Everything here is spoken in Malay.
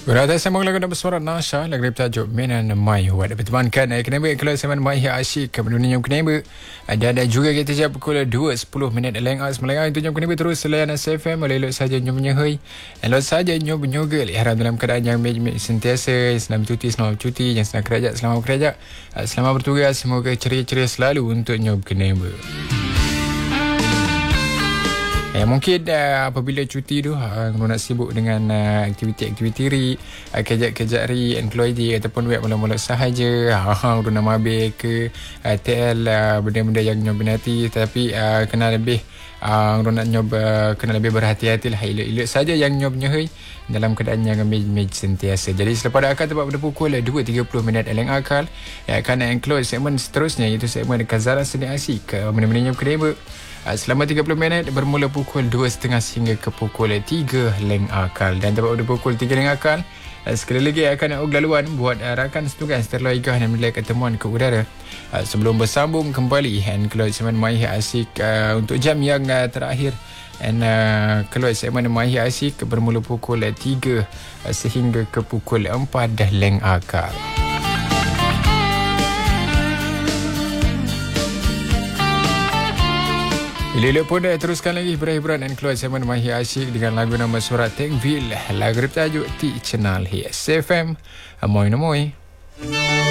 Berada sambung lagu nama suara Nasha lagu bertajuk Menan Mai Wad bertemankan kenapa kalau zaman mai asyik ke dunia kenapa ada juga kita jam pukul 2:10 leng semalam itu jam kenapa terus selayan SFM elok saja nyom nyehoi elok saja nyom nyogel harap dalam keadaan yang sentiasa senang cuti yang senang kerja selamat bertugas semoga ceria-ceria selalu untuk nyom kenapa. Mungkin apabila cuti tu nak sibuk dengan aktiviti-aktiviti ri kejap-kejap ri employee ataupun web mula-mula sahaja nak mabik ke TL benda-benda yang nyob minati tapi kena lebih nak nyob kena lebih berhati-hati lah elok saja yang nyob nyehoi dalam keadaan yang mej sentiasa. Jadi selepas akal tepat pada pukul 2.30 LNG akal akan include segmen seterusnya iaitu segmen Kazaran Seni Asik benda-benda nyob kena selama 30 minit bermula pukul 2.30 hingga ke pukul 3 leng akal. Dan tepat pada pukul 3 leng akal sekali lagi akan laluan buat rakan setugas terlaigah dan menilai ketemuan ke udara sebelum bersambung kembali and keluar segmen Mai Asik untuk jam yang terakhir and keluar segmen Mai Asik bermula pukul 3 sehingga ke pukul 4 dah leng akal. Bila pun teruskan lagi berhiburan dan keluar segmen Mai Asyik dengan lagu nama surat Tengville lagu bertajuk Ti Cenal Hi SFM Amoy Namoy.